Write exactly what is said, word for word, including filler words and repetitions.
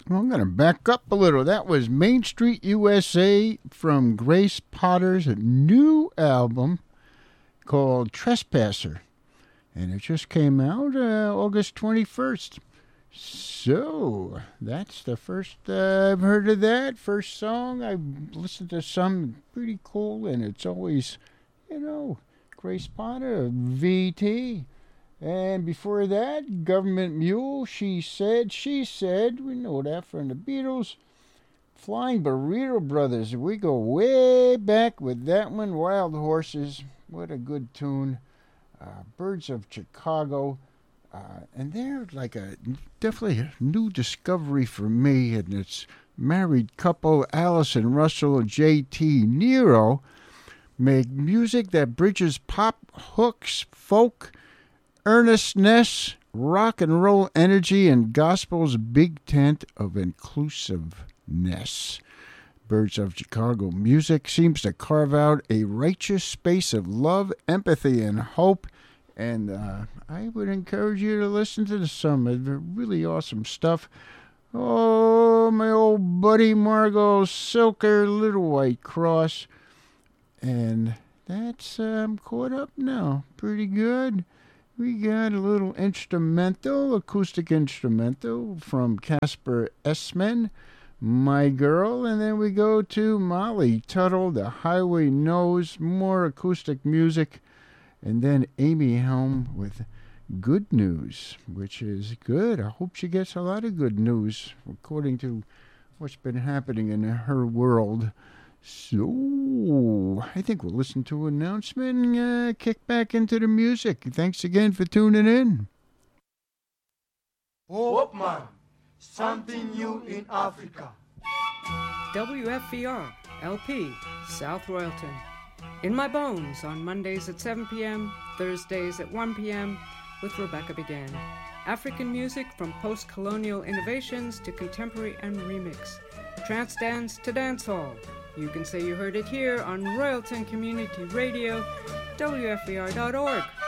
I'm going to back up a little. That was Main Street U S A from Grace Potter's new album called Trespasser. And it just came out uh, August twenty-first. So, that's the first uh, I've heard of that. First song. I've listened to some pretty cool, and it's always, you know, Grace Potter, V T. And before that, Government Mule, She Said, She Said. We know that from the Beatles. Flying Burrito Brothers. We go way back with that one. Wild Horses. What a good tune. Uh, Birds of Chicago. Uh, and they're like a definitely a new discovery for me. And it's married couple Allison Russell and J T Nero make music that bridges pop hooks, folk, earnestness, rock and roll energy, and gospel's big tent of inclusiveness. Birds of Chicago music seems to carve out a righteous space of love, empathy, and hope. And uh, I would encourage you to listen to some of the really awesome stuff. Oh, my old buddy Margot Silker, Little White Cross. And that's um, caught up now. Pretty good. We got a little instrumental, acoustic instrumental from Casper Esman, My Girl. And then we go to Molly Tuttle, The Highway Knows, more acoustic music. And then Amy Helm with Good News, which is good. I hope she gets a lot of good news according to what's been happening in her world. So, I think we'll listen to an announcement and uh, kick back into the music. Thanks again for tuning in. Hopeman, something new in Africa. W F V R, L P, South Royalton. In My Bones on Mondays at seven p.m., Thursdays at one p.m. with Rebecca Began. African music from post-colonial innovations to contemporary and remix. Trance dance to dancehall. You can say you heard it here on Royalton Community Radio, W F V R dot org.